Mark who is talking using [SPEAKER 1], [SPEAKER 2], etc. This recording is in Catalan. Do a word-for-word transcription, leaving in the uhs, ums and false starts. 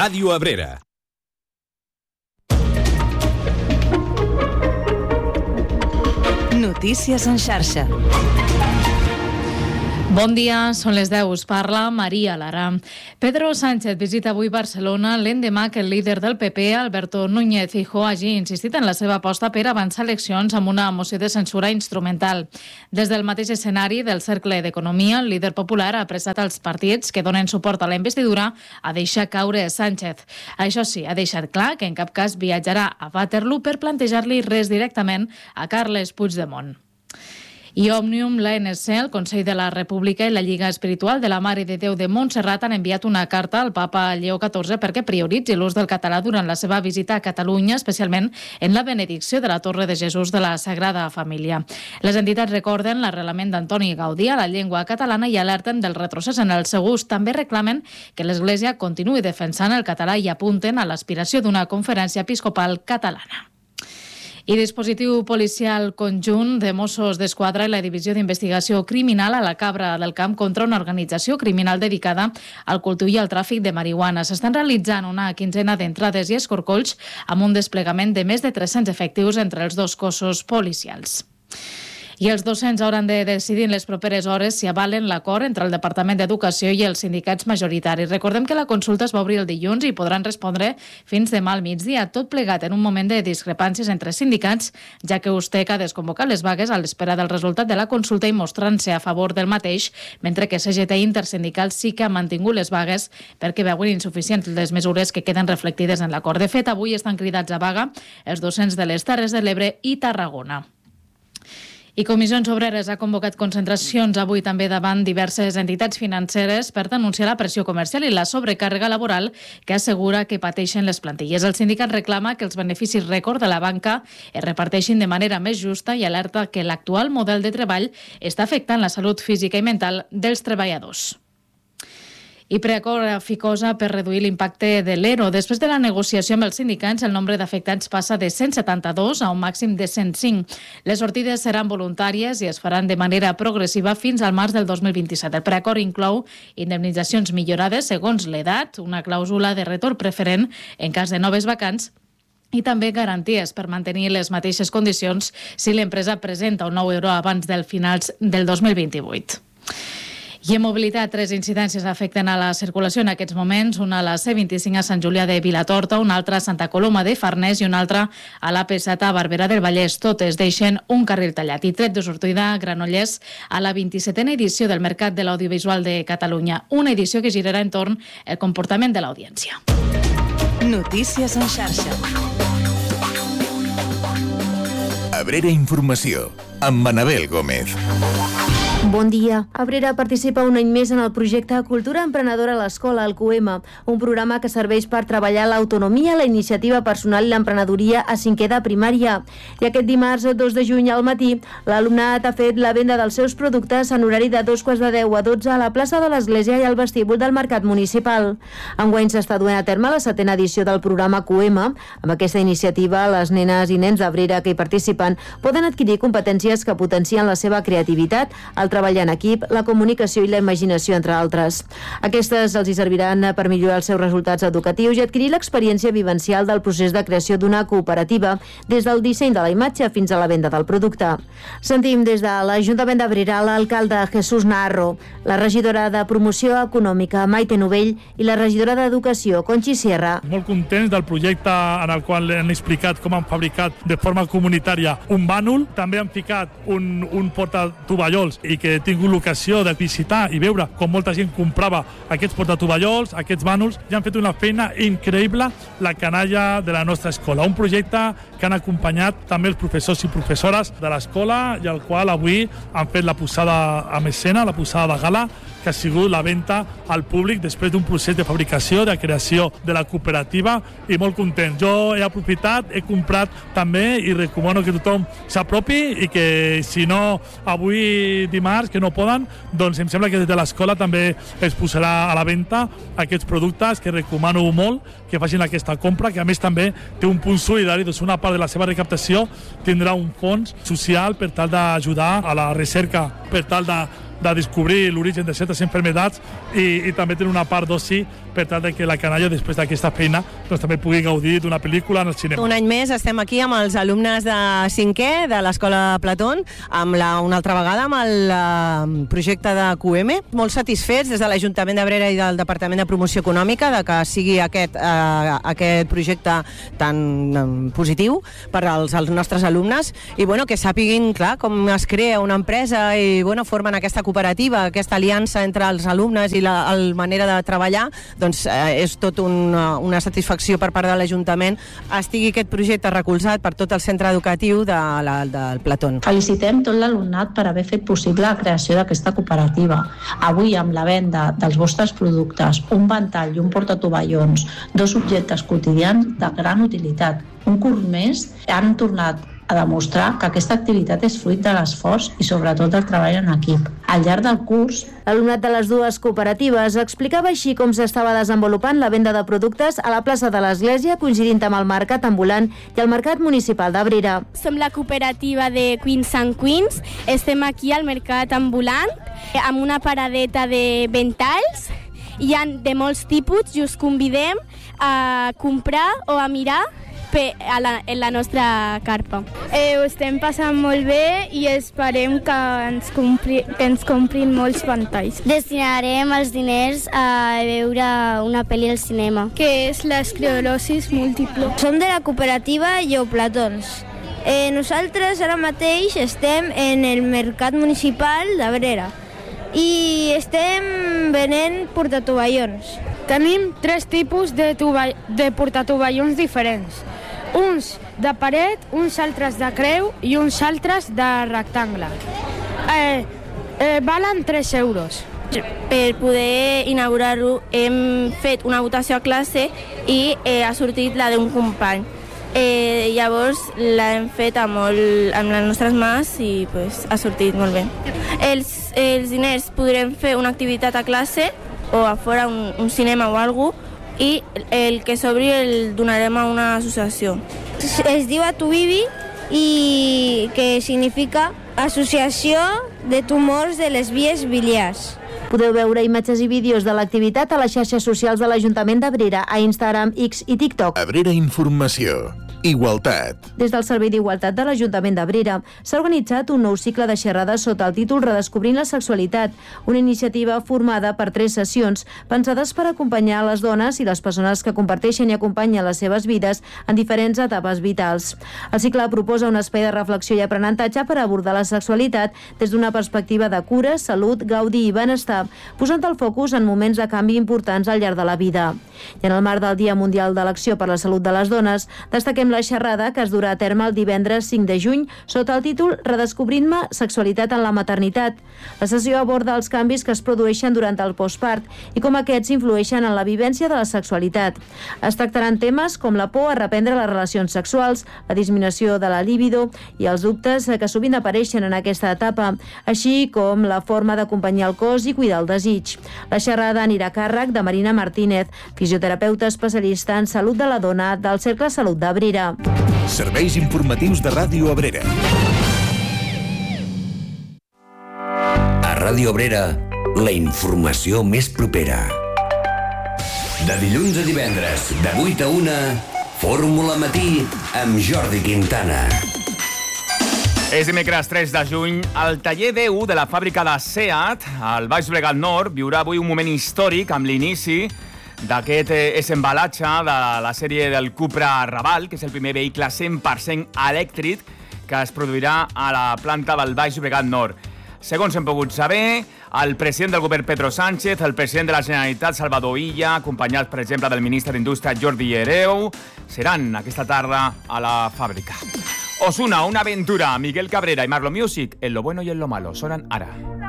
[SPEAKER 1] Ràdio Abrera.
[SPEAKER 2] Notícies en xarxa.
[SPEAKER 3] Bon dia, són les deu. Us parla Maria Lara. Pedro Sánchez visita avui Barcelona l'endemà que el líder del P P, Alberto Núñez Feijóo, hagi insistit en la seva aposta per avançar eleccions amb una moció de censura instrumental. Des del mateix escenari del Cercle d'Economia, el líder popular ha apressat els partits que donen suport a la investidura a deixar caure Sánchez. Això sí, ha deixat clar que en cap cas viatjarà a Waterloo per plantejar-li res directament a Carles Puigdemont. I Òmnium, l'A N C, el Consell de la República i la Lliga Espiritual de la Mare de Déu de Montserrat han enviat una carta al papa Lleó catorze perquè prioritzi l'ús del català durant la seva visita a Catalunya, especialment en la benedicció de la Torre de Jesús de la Sagrada Família. Les entitats recorden l'arrelament d'Antoni Gaudí a la llengua catalana i alerten del retrocés en el seu ús. També reclamen que l'Església continuï defensant el català i apunten a l'aspiració d'una conferència episcopal catalana. I dispositiu policial conjunt de Mossos d'Esquadra i la Divisió d'Investigació Criminal a la Cabra del Camp contra una organització criminal dedicada al cultiu i al tràfic de marihuana. S'estan realitzant una quinzena d'entrades i escorcolls amb un desplegament de més de tres-cents efectius entre els dos cossos policials. I els docents hauran de decidir en les properes hores si avalen l'acord entre el Departament d'Educació i els sindicats majoritaris. Recordem que la consulta es va obrir el dilluns i podran respondre fins demà al migdia, tot plegat en un moment de discrepàncies entre sindicats, ja que Usteca ha desconvocat les vagues a l'espera del resultat de la consulta i mostrant-se a favor del mateix, mentre que C G T Intersindical sí que ha mantingut les vagues perquè veuen insuficients les mesures que queden reflectides en l'acord. De fet, avui estan cridats a vaga els docents de les Terres de l'Ebre i Tarragona. I Comissions Obreres ha convocat concentracions avui també davant diverses entitats financeres per denunciar la pressió comercial i la sobrecàrrega laboral que assegura que pateixen les plantilles. El sindicat reclama que els beneficis rècord de la banca es reparteixin de manera més justa i alerta que l'actual model de treball està afectant la salut física i mental dels treballadors. I preacord a Ficosa per reduir l'impacte de l'E R O. Després de la negociació amb els sindicats, el nombre d'afectats passa de cent setanta-dos a un màxim de cent cinc. Les sortides seran voluntàries i es faran de manera progressiva fins al març del dos mil vint-i-set. El preacord inclou indemnitzacions millorades segons l'edat, una clàusula de retorn preferent en cas de noves vacants i també garanties per mantenir les mateixes condicions si l'empresa presenta un nou euro abans del finals del dos mil vint-i-vuit. I en mobilitat, tres incidències afecten a la circulació en aquests moments, una a la C vint-i-cinc a Sant Julià de Vilatorta, una altra a Santa Coloma de Farners i una altra a l'A P set a Barberà del Vallès. Totes deixen un carril tallat. I tret de sortida a Granollers a la vint-i-setena edició del Mercat de l'Audiovisual de Catalunya, una edició que girarà entorn el comportament de l'audiència.
[SPEAKER 2] Notícies en xarxa.
[SPEAKER 4] Abrera Informació, amb Manabel Gómez.
[SPEAKER 5] Bon dia. Abrera participa un any més en el projecte Cultura Emprenedora a l'Escola, el CUEMA, un programa que serveix per treballar l'autonomia, la iniciativa personal i l'emprenedoria a cinquè de primària. I aquest dimarts, dos de juny al matí, l'alumnat ha fet la venda dels seus productes en horari de dos quarts de deu a dotze a la plaça de l'Església i al vestíbul del Mercat Municipal. Enguany s'està duent a terme la setena edició del programa CUEMA. Amb aquesta iniciativa, les nenes i nens d'Abrera que hi participen poden adquirir competències que potencien la seva creativitat, el treball en equip, la comunicació i la imaginació, entre altres. Aquestes els hi serviran per millorar els seus resultats educatius i adquirir l'experiència vivencial del procés de creació d'una cooperativa, des del disseny de la imatge fins a la venda del producte. Sentim des de l'Ajuntament d'Abrera l'alcalde Jesús Naharro, la regidora de Promoció Econòmica Maite Novell i la regidora d'Educació Conchi Sierra.
[SPEAKER 6] Molt contents del projecte en el qual han explicat com han fabricat de forma comunitària un bànol. També han ficat un, un portatovallols i que he tingut l'ocasió de visitar i veure com molta gent comprava aquests portatovallols, aquests bànols, i han fet una feina increïble la canalla de la nostra escola. Un projecte que han acompanyat també els professors i professores de l'escola i al qual avui han fet la posada en escena, la posada de gala, que ha sigut la venda al públic després d'un procés de fabricació, de creació de la cooperativa, i molt content. Jo he aprofitat, he comprat també i recomano que tothom s'apropi i que si no avui dimarts, que no poden, doncs em sembla que des de l'escola també es posarà a la venda aquests productes que recomano molt que facin aquesta compra, que a més també té un punt solidari, doncs una part de la seva recaptació tindrà un fons social per tal d'ajudar a la recerca, per tal de de descobrir l'origen de certes enfermedats i, i també tenir una part d'oci per tal de que la canalla, després d'aquesta feina, doncs, també pugui gaudir d'una pel·lícula en el cinema.
[SPEAKER 1] Un any més estem aquí amb els alumnes de cinquè de l'Escola Platón, amb la, una altra vegada amb el uh, projecte de Q M. Molt satisfets des de l'Ajuntament d'Abrera i del Departament de Promoció Econòmica de que sigui aquest, uh, aquest projecte tan um, positiu per als, als nostres alumnes i bueno, que sàpiguin clar, com es crea una empresa i bueno, formen aquesta cooperativa, aquesta aliança entre els alumnes i la, la manera de treballar, doncs eh, és tot una, una satisfacció per part de l'Ajuntament estigui aquest projecte recolzat per tot el centre educatiu de la, del Platón.
[SPEAKER 7] Felicitem tot l'alumnat per haver fet possible la creació d'aquesta cooperativa. Avui, amb la venda dels vostres productes, un ventall i un portatovallons, dos objectes quotidians de gran utilitat, un curs més, han tornat a demostrar que aquesta activitat és fruit de l'esforç i sobretot del treball en equip. Al llarg del curs,
[SPEAKER 5] l'alumnat de les dues cooperatives explicava així com s'estava desenvolupant la venda de productes a la plaça de l'Església, coincidint amb el mercat ambulant i el mercat municipal d'Abrera.
[SPEAKER 8] Som la cooperativa de Queens and Queens. Estem aquí al mercat ambulant amb una paradeta de ventalls. Hi ha de molts tipus i us convidem a comprar o a mirar a la, en la nostra carpa.
[SPEAKER 9] Eh, ho estem passant molt bé i esperem que ens, compri, que ens comprin molts ventalls.
[SPEAKER 8] Destinarem els diners a veure una pel·li al cinema,
[SPEAKER 9] que és l'esclerosis múltiple.
[SPEAKER 10] Som de la cooperativa Lleoplatons. Eh, nosaltres ara mateix estem en el mercat municipal d'Abrera i estem venent portatovallons.
[SPEAKER 9] Tenim tres tipus de, tova, de portatovallons diferents. Uns de paret, uns altres de creu i uns altres de rectangle. Eh, eh, valen tres euros.
[SPEAKER 8] Per poder inaugurar-ho hem fet una votació a classe i eh, ha sortit la d'un company. Eh, llavors l'hem fet amb, molt, amb les nostres mans i pues, ha sortit molt bé. Els, els diners podrem fer una activitat a classe o a fora un, un cinema o alguna cosa i el que s'obri el donarem a una associació.
[SPEAKER 10] Es diu Atubibi i que significa Associació de Tumors de les Vies Biliars.
[SPEAKER 5] Podeu veure imatges i vídeos de l'activitat a les xarxes socials de l'Ajuntament d'Abrera, a Instagram, X i TikTok.
[SPEAKER 4] Abrera Informació. Igualtat.
[SPEAKER 5] Des del Servei d'Igualtat de l'Ajuntament d'Abrera s'ha organitzat un nou cicle de xerrades sota el títol Redescobrint la sexualitat, una iniciativa formada per tres sessions pensades per acompanyar les dones i les persones que comparteixen i acompanyen les seves vides en diferents etapes vitals. El cicle proposa un espai de reflexió i aprenentatge per abordar la sexualitat des d'una perspectiva de cura, salut, gaudi i benestar, posant el focus en moments de canvi importants al llarg de la vida. I en el marc del Dia Mundial de l'Acció per la Salut de les Dones, destaquem la xerrada que es durà a terme el divendres cinc de juny sota el títol Redescobrint-me sexualitat en la maternitat. La sessió aborda els canvis que es produeixen durant el postpart i com aquests influeixen en la vivència de la sexualitat. Es tractaran temes com la por a reprendre les relacions sexuals, la disminució de la libido i els dubtes que sovint apareixen en aquesta etapa, així com la forma d'acompanyar el cos i cuidar el desig. La xerrada anirà a càrrec de Marina Martínez, fisioterapeuta especialista en salut de la dona del Cercle Salut d'Abrera.
[SPEAKER 4] Serveis informatius de Ràdio Abrera.
[SPEAKER 11] A Ràdio Abrera, la informació més propera. De dilluns a divendres, de vuit a una, Fórmula Matí amb Jordi Quintana.
[SPEAKER 12] És dimecres tres de juny. El taller D u de la fàbrica de SEAT, al Baix Llobregat Nord, viurà avui un moment històric amb l'inici d'aquest desembalatge de la sèrie del Cupra Raval, que és el primer vehicle cent per cent elèctric que es produirà a la planta del Baix Llobregat Nord. Segons hem pogut saber, el president del govern Pedro Sánchez, el president de la Generalitat Salvador Illa, acompanyats, per exemple, del ministre d'Indústria Jordi Hereu, seran aquesta tarda a la fàbrica. Osuna, una aventura. Miguel Cabrera y Marlo Music, en lo bueno y en lo malo. Sonan ara.